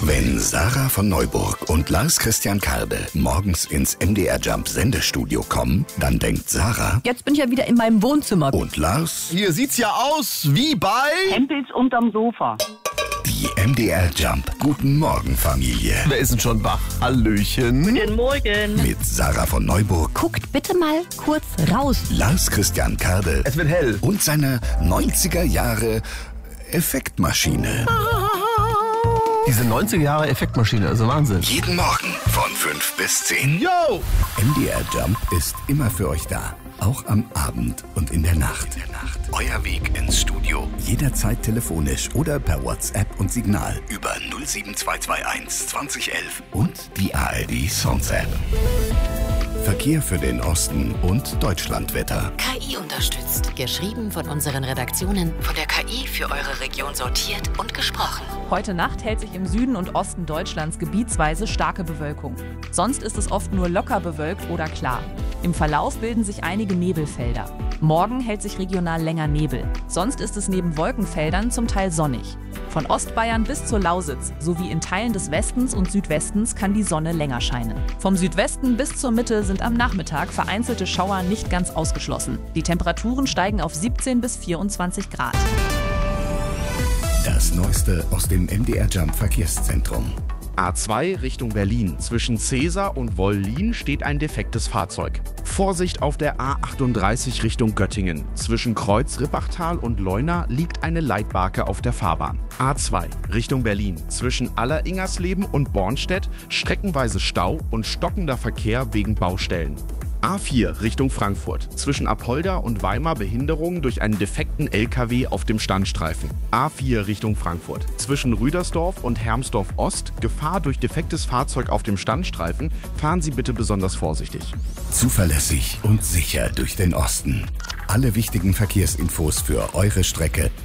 Wenn Sarah von Neuburg und Lars Christian Karde morgens ins MDR Jump Sendestudio kommen, dann denkt Sarah, jetzt bin ich ja wieder in meinem Wohnzimmer. und Lars, Hier sieht's ja aus wie bei... Hempels unterm Sofa. die MDR Jump Guten Morgen Familie. Wer ist denn schon wach? Hallöchen. Guten Morgen. Mit Sarah von Neuburg, Guckt bitte mal kurz raus. Lars Christian Karde Es wird hell. und seiner 90er Jahre Effektmaschine. Diese 90er Jahre Effektmaschine, also Wahnsinn. Jeden Morgen von 5 bis 10. Yo! MDR Jump ist immer für euch da. Auch am Abend und in der Nacht. Euer Weg ins Studio. Jederzeit telefonisch oder per WhatsApp und Signal über 07221 2011 und die ARD Songs App. Verkehr für den Osten und Deutschlandwetter. KI unterstützt. Geschrieben von unseren Redaktionen, von der KI für eure Region sortiert und gesprochen. Heute Nacht hält sich im Süden und Osten Deutschlands gebietsweise starke Bewölkung. Sonst ist es oft nur locker bewölkt oder klar. Im Verlauf bilden sich einige Nebelfelder. Morgen hält sich regional länger Nebel. Sonst ist es neben Wolkenfeldern zum Teil sonnig. Von Ostbayern bis zur Lausitz sowie in Teilen des Westens und Südwestens kann die Sonne länger scheinen. Vom Südwesten bis zur Mitte sind am Nachmittag vereinzelte Schauer nicht ganz ausgeschlossen. Die Temperaturen steigen auf 17 bis 24 Grad. Das Neueste aus dem MDR Jump Verkehrszentrum. A2 Richtung Berlin. Zwischen Cäsar und Wollin steht ein defektes Fahrzeug. Vorsicht auf der A38 Richtung Göttingen. Zwischen Kreuz-Rippachtal und Leuna liegt eine Leitbarke auf der Fahrbahn. A2 Richtung Berlin. Zwischen Alleringersleben und Bornstedt streckenweise Stau und stockender Verkehr wegen Baustellen. A4 Richtung Frankfurt. Zwischen Apolda und Weimar Behinderung durch einen defekten LKW auf dem Standstreifen. A4 Richtung Frankfurt. Zwischen Rüdersdorf und Hermsdorf Ost Gefahr durch defektes Fahrzeug auf dem Standstreifen. Fahren Sie bitte besonders vorsichtig. Zuverlässig und sicher durch den Osten. Alle wichtigen Verkehrsinfos für eure Strecke